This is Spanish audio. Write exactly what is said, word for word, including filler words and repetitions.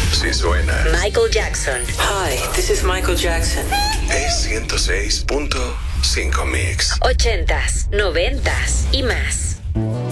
Si suena. Michael Jackson. Hi, this is Michael Jackson. Es ciento seis punto cinco Mix. Ochentas, noventas y más.